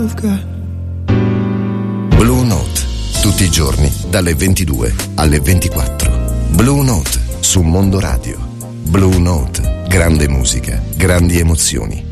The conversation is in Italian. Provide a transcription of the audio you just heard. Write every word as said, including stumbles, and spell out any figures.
Blue Note, tutti i giorni dalle ventidue alle ventiquattro. Blue Note su Mondo Radio. Blue Note, grande musica, grandi emozioni.